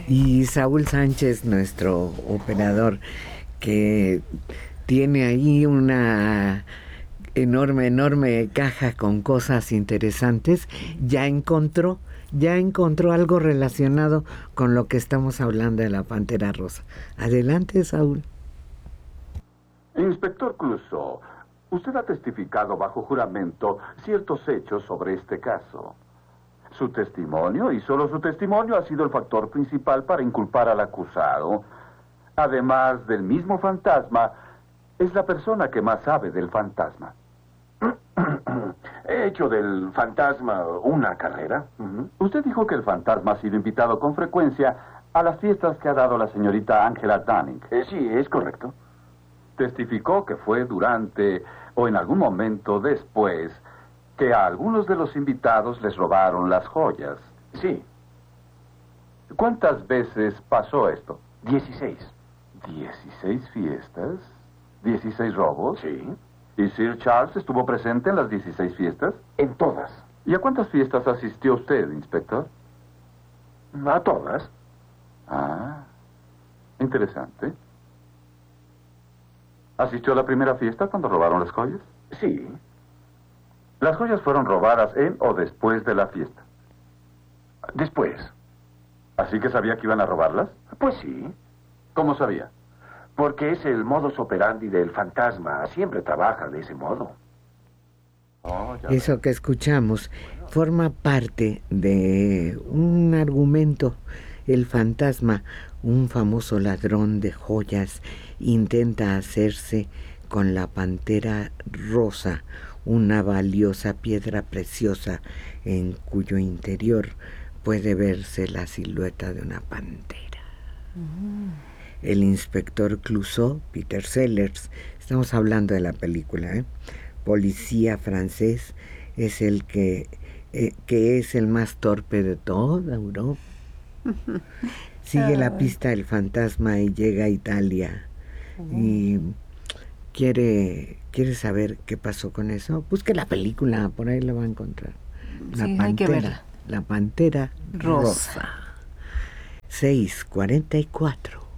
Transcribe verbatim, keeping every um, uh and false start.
Y Saúl Sánchez, nuestro operador, que tiene ahí una enorme, enorme caja con cosas interesantes, ya encontró, ya encontró algo relacionado con lo que estamos hablando de la Pantera Rosa. Adelante, Saúl. Inspector Clouseau, usted ha testificado bajo juramento ciertos hechos sobre este caso. Su testimonio, y solo su testimonio, ha sido el factor principal para inculpar al acusado. Además del mismo fantasma, es la persona que más sabe del fantasma. ¿He hecho del fantasma una carrera? Uh-huh. Usted dijo que el fantasma ha sido invitado con frecuencia a las fiestas que ha dado la señorita Angela Dunning. Eh, sí, es correcto. Testificó que fue durante o en algún momento después que a algunos de los invitados les robaron las joyas. Sí. ¿Cuántas veces pasó esto? Dieciséis. ¿Dieciséis fiestas? ¿Dieciséis robos? Sí. ¿Y Sir Charles estuvo presente en las dieciséis fiestas? En todas. ¿Y a cuántas fiestas asistió usted, inspector? A todas. Ah, interesante. ¿Asistió a la primera fiesta cuando robaron las joyas? Sí. ¿Las joyas fueron robadas en o después de la fiesta? Después. ¿Así que sabía que iban a robarlas? Pues sí. ¿Cómo sabía? Porque es el modus operandi del fantasma. Siempre trabaja de ese modo. Oh, Eso que escuchamos forma parte de un argumento. El fantasma, un famoso ladrón de joyas, intenta hacerse con la Pantera Rosa, una valiosa piedra preciosa en cuyo interior puede verse la silueta de una pantera. Mm. El inspector Clouseau, Peter Sellers, estamos hablando de la película, ¿eh? Policía francés, es el que, eh, que es el más torpe de toda Europa. Sigue la pista del fantasma y llega a Italia. Uh-huh. Y quiere, quiere saber qué pasó con eso. Busque la película, por ahí la va a encontrar. La sí, Pantera, hay que verla. La Pantera Rosa. Rosa. seis cuarenta y cuatro.